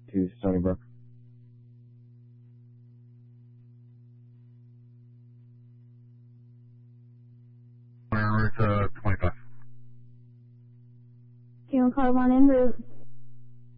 to Stony Brook. Route 25. Kilo car 1 en route.